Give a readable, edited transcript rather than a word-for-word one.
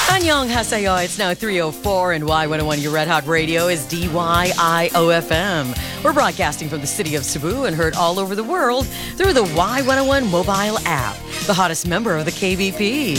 Annyeonghaseyo, it's now 3:04 and Y101, your Red Hot Radio is DYIOFM. We're broadcasting from the city of Cebu and heard all over the world through the Y101 mobile app, the hottest member of the KBP.